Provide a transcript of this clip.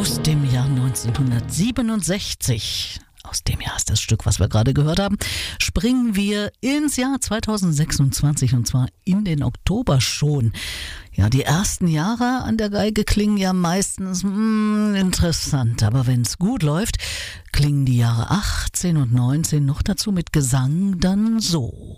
aus dem Jahr 1967. Aus dem Jahr ist das Stück, was wir gerade gehört haben. Springen wir ins Jahr 2026 und zwar in den Oktober schon. Ja, die ersten Jahre an der Geige klingen ja meistens interessant, aber wenn es gut läuft, klingen die Jahre 18 und 19 noch dazu mit Gesang dann so.